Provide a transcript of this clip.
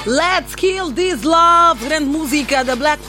Let's Kill This Love, grande música da Black